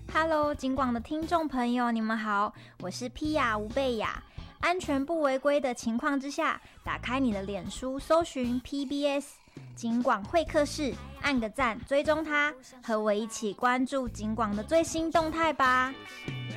Hello， 警广的听众朋友，你们好，我是 Pia 吴贝雅。安全不违规的情况之下，打开你的脸书，搜寻 PBS 警广会客室，按个赞，追踪它，和我一起关注警广的最新动态吧。